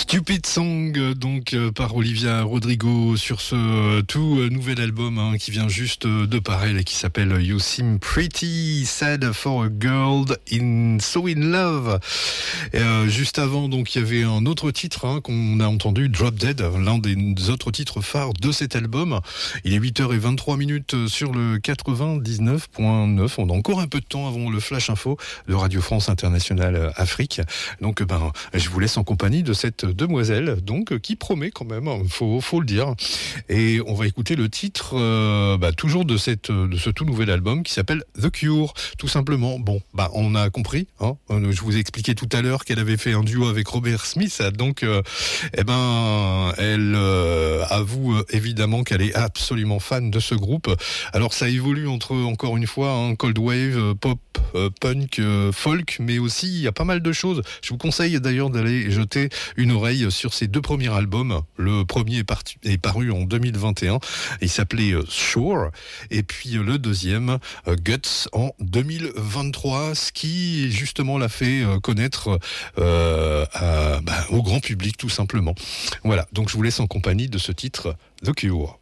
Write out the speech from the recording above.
Stupid Song, par Olivia Rodrigo sur ce tout nouvel album qui vient juste de paraître et qui s'appelle You Seem Pretty Sad for a Girl So in Love. Et, juste avant, donc, il y avait un autre titre qu'on a entendu, Drop Dead, l'un des autres titres phares de cet album. Il est 8h23 sur le 99.9. On a encore un peu de temps avant le Flash Info de Radio France Internationale Afrique. Donc, je vous laisse en compagnie de cette demoiselle, qui promet quand même, faut le dire. Et on va écouter le titre, toujours de ce tout nouvel album qui s'appelle The Cure, tout simplement. Bon, on a compris. Je vous ai expliqué tout à l'heure qu'elle avait fait un duo avec Robert Smith. Donc, elle avoue évidemment qu'elle est absolument fan de ce groupe. Alors, ça évolue entre, encore une fois, cold wave, pop, punk, folk, mais aussi il y a pas mal de choses. Je vous conseille d'ailleurs d'aller jeter une oreille sur ses deux premiers albums. Le premier est paru en 2021. Il s'appelait Shore. Et puis le deuxième, Guts, en 2023. Ce qui, justement, l'a fait connaître au grand public, tout simplement. Voilà. Donc, je vous laisse en compagnie de ce titre, The Cure.